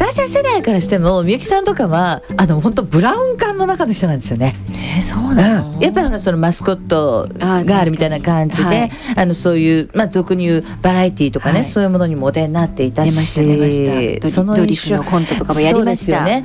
私たち世代からしてもみゆきさんとかは本当ブラウン管の中の人なんですよね。 そうなの、 やっぱりそのマスコットがあるみたいな感じで、そういう、俗に言うバラエティーとかね、そういうものにもお出になっていたし、 出ましたドリフのコントとかもやりました。 そうですよね。